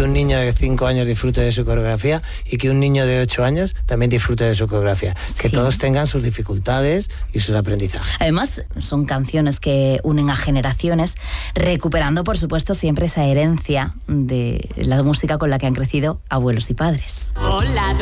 un niño de 5 años disfrute de su coreografía y que un niño de 8 años también disfrute de su coreografía. Que todos tengan sus dificultades y sus aprendizajes. Además, son canciones que unen a generaciones, recuperando, por supuesto, siempre esa herencia de la música con la que han crecido abuelos y padres. Hola,